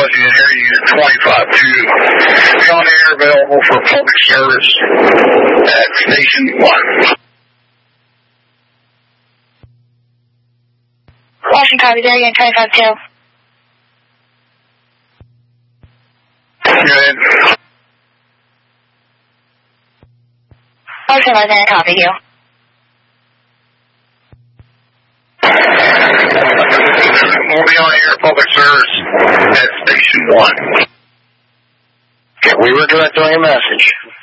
Washington Air Unit 25-2. Be on air available for public service at Station 1. Washington copy there again, 25-2. Good. Washington Lieutenant, copy you. We'll be on air public service at Station 1. Okay, we were directing a message.